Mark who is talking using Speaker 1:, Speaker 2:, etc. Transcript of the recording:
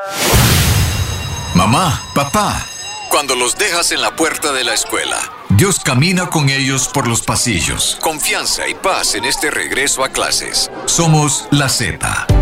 Speaker 1: Mamá, papá.
Speaker 2: Cuando los dejas en la puerta de la escuela,
Speaker 1: Dios camina con ellos por los pasillos.
Speaker 2: confianza y paz en este regreso a clases.
Speaker 1: Somos la Z.